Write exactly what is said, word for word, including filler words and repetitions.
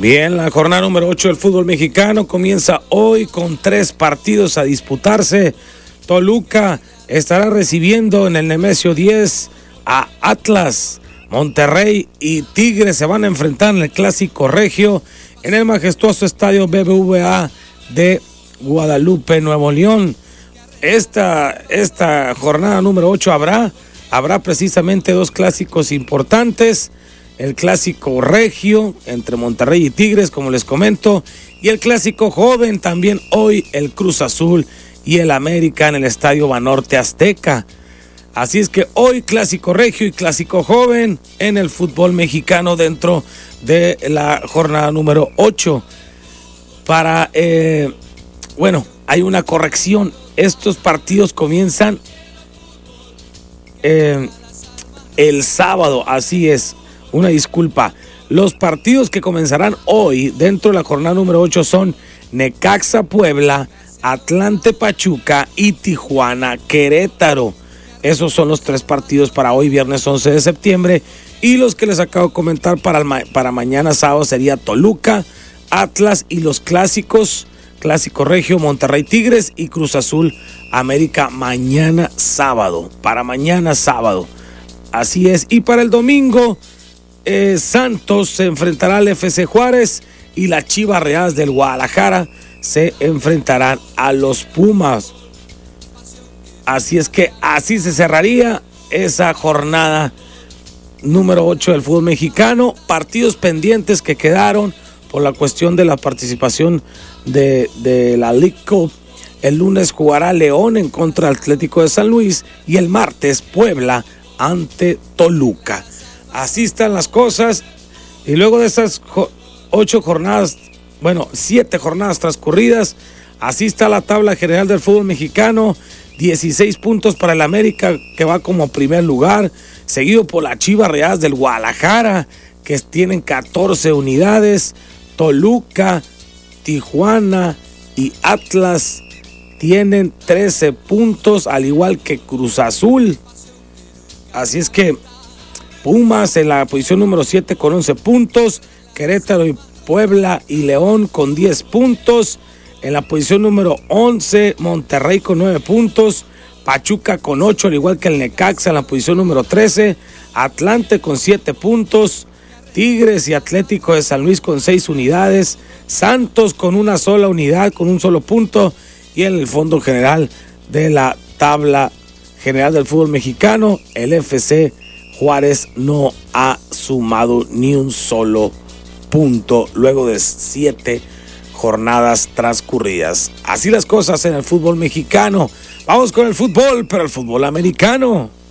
Bien, la jornada número ocho del fútbol mexicano comienza hoy con tres partidos a disputarse. Toluca estará recibiendo en el Nemesio diez a Atlas. Monterrey y Tigres se van a enfrentar en el Clásico Regio en el majestuoso estadio B B V A de Guadalupe, Nuevo León. Esta, esta jornada número ocho habrá, habrá precisamente dos clásicos importantes. El Clásico Regio entre Monterrey y Tigres, como les comento, y el Clásico Joven también hoy, el Cruz Azul y el América en el Estadio Banorte Azteca. Así es que hoy Clásico Regio y Clásico Joven en el fútbol mexicano dentro de la jornada número ocho. Para, eh, bueno, hay una corrección. Estos partidos comienzan eh, el sábado, así es. Una disculpa. Los partidos que comenzarán hoy dentro de la jornada número ocho son Necaxa Puebla, Atlante Pachuca y Tijuana Querétaro. Esos son los tres partidos para hoy, viernes once de septiembre. Y los que les acabo de comentar para, el ma- para mañana sábado sería Toluca, Atlas y los clásicos. Clásico Regio, Monterrey Tigres y Cruz Azul América mañana sábado. Para mañana sábado. Así es. Y para el domingo, eh, Santos se enfrentará al F C Juárez y las Chivas Rayadas del Guadalajara se enfrentarán a los Pumas. Así es que así se cerraría esa jornada número ocho del fútbol mexicano. Partidos pendientes que quedaron por la cuestión de la participación de, de la League Cup. El lunes jugará León en contra del Atlético de San Luis y el martes Puebla ante Toluca. Así están las cosas. Y luego de esas jo- ocho jornadas, bueno, siete jornadas transcurridas, así está la tabla general del fútbol mexicano. dieciséis puntos para el América, que va como primer lugar, seguido por las Chivas Rayadas del Guadalajara, que tienen catorce unidades. Toluca, Tijuana y Atlas tienen trece puntos, al igual que Cruz Azul. Así es que Pumas en la posición número siete con once puntos, Querétaro y Puebla y León con diez puntos. En la posición número once, Monterrey con nueve puntos, Pachuca con ocho, al igual que el Necaxa en la posición número trece, Atlante con siete puntos, Tigres y Atlético de San Luis con seis unidades, Santos con una sola unidad, con un solo punto, y en el fondo general de la tabla general del fútbol mexicano, el F C Juárez no ha sumado ni un solo punto luego de siete jornadas transcurridas. Así las cosas en el fútbol mexicano. Vamos con el fútbol, pero el fútbol americano.